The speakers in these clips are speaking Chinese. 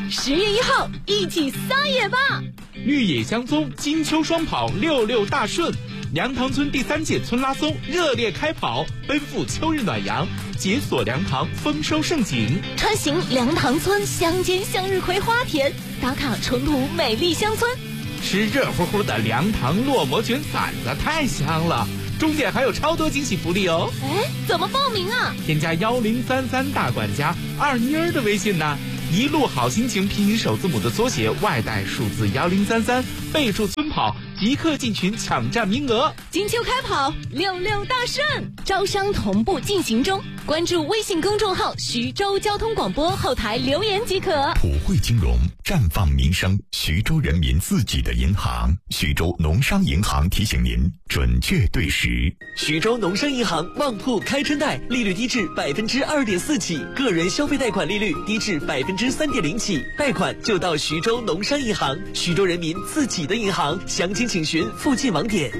10月1号一起撒野吧！ 绿野香踪，金秋双跑，66大顺。梁塘村第3届村拉松热烈开跑，奔赴秋日暖阳，解锁梁塘丰收盛景。 穿行梁塘村乡间向日葵花田，打卡淳朴美丽乡村。 吃热乎乎的梁塘烙馍卷馓子，太香了！中间还有超多惊喜福利哦！ 怎么报名啊？ 添加1033大管家2妮儿的微信呢。一路好心情拼音首字母的缩写，外带数字1033，备注村跑，即刻进群抢占名额。 金秋开跑，66大顺，招商同步进行中。关注微信公众号徐州交通广播，后台留言即可。 普惠金融，绽放民生，徐州人民自己的银行。徐州农商银行提醒您准确对时。 徐州农商银行旺铺开春贷，利率低至2.4%起，个人消费贷款利率低至3.0%起，贷款就到徐州农商银行，徐州人民自己的银行。详情请询附近网点。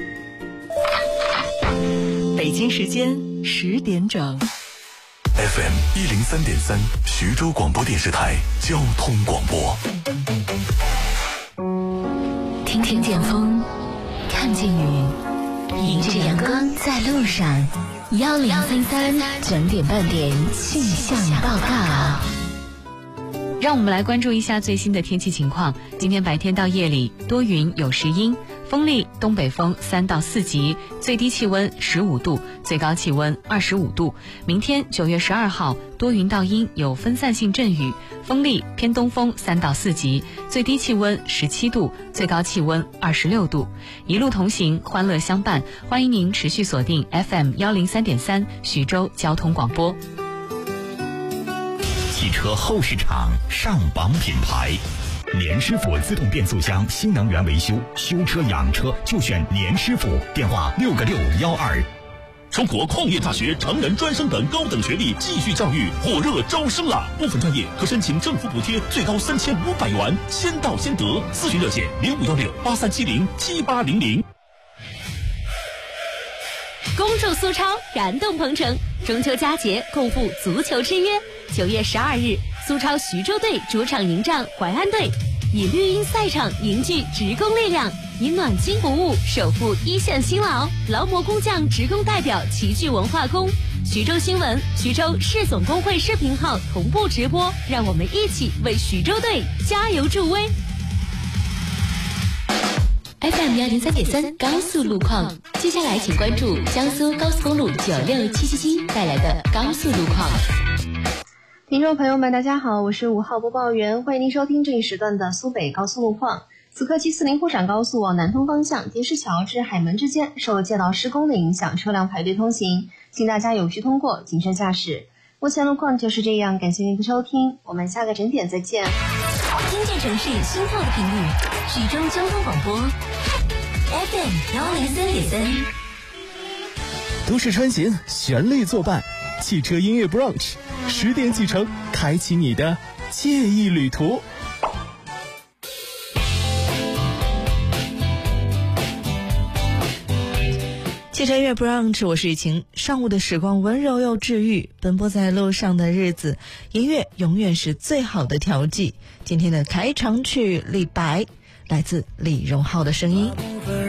北京时间10点整。 FM 103.3，徐州广播电视台交通广播。 听听见风，看见雨，迎着阳光在路上。1033整点半点气象报告。 让我们来关注一下最新的天气情况。今天白天到夜里多云有时阴，风力东北风3到4级，最低气温15度，最高气温25度。明天9月12号多云到阴，有分散性阵雨，风力偏东风3到4级，最低气温17度，最高气温26度。一路同行，欢乐相伴，欢迎您持续锁定 FM 103.3徐州交通广播。 汽车后市场上榜品牌，年师傅自动变速箱新能源维修，修车养车就选年师傅，电话6个612。 中国矿业大学成人专升本高等学历继续教育火热招生了，部分专业可申请政府补贴，最高3500元，先到先得。咨询热线051683707800。 恭祝苏超燃动鹏程，中秋佳节共赴足球之约。9月12日，苏超徐州队主场迎战淮安队，以绿茵赛场凝聚职工力量，以暖心服务守护一线辛劳。劳模工匠职工代表齐聚文化宫。徐州新闻、徐州市总工会视频号同步直播，让我们一起为徐州队加油助威。 FM 103.3高速路况，接下来请关注江苏高速公路96777带来的高速路况。 听众朋友们，大家好，我是5号播报员，欢迎您收听这一时段的苏北高速路况。此刻740沪陕高速往南通方向碣石桥至海门之间受街道施工的影响，车辆排队通行，请大家有序通过，谨慎驾驶。目前路况就是这样，感谢您的收听，我们下个整点再见。 听见城市心跳的频率，徐州交通广播 FM 103.3。 都市穿行，旋律作伴，汽车音乐 brunch， 10点启程，开启你的惬意旅途。 汽车音乐 brunch， 我是雨晴。上午的时光温柔又治愈，奔波在路上的日子，音乐永远是最好的调剂。今天的开场曲李白，来自李荣浩的声音。